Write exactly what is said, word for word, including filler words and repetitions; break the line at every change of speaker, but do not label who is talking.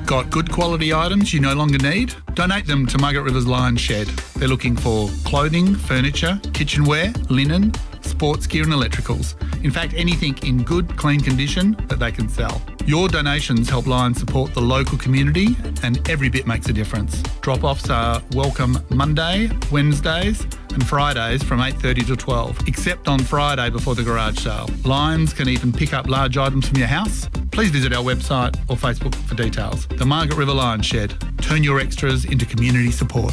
Got good quality items you no longer need? Donate them to Margaret Rivers Lion Shed. They're looking for clothing, furniture, kitchenware, linen, sports gear and electricals. In fact, anything in good, clean condition that they can sell. Your donations help Lions support the local community and every bit makes a difference. Drop-offs are welcome Monday, Wednesdays and Fridays from eight thirty to twelve, except on Friday before the garage sale. Lions can even pick up large items from your house. Please visit our website or Facebook for details. The Margaret River Lion Shed. Turn your extras into community support.